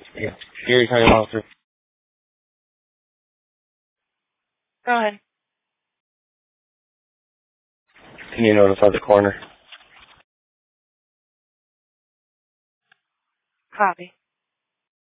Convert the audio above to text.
Yeah. Gary County Officer. Go ahead. Can you notify the coroner? Copy.